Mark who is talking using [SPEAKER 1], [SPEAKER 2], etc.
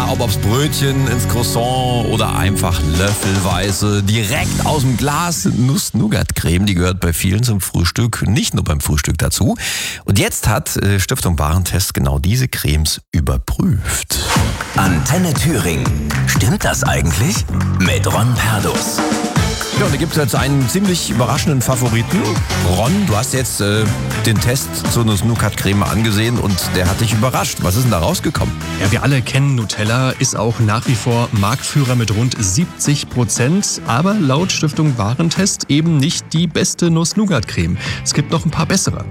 [SPEAKER 1] ob aufs Brötchen, ins Croissant oder einfach löffelweise direkt aus dem Glas. Nuss-Nougat-Creme, die gehört bei vielen zum Frühstück, nicht nur beim Frühstück dazu. Und jetzt hat Stiftung Warentest genau diese Cremes überprüft.
[SPEAKER 2] Antenne Thüringen. Stimmt das eigentlich? Mit Ron Perdus.
[SPEAKER 1] Ja, und da gibt es jetzt einen ziemlich überraschenden Favoriten. Ron, du hast jetzt den Test zur Nuss-Nougat-Creme angesehen und der hat dich überrascht. Was ist denn da rausgekommen?
[SPEAKER 3] Ja, wir alle kennen Nutella, ist auch nach wie vor Marktführer mit rund 70%, aber laut Stiftung Warentest eben nicht die beste Nuss-Nougat-Creme. Es gibt noch ein paar bessere.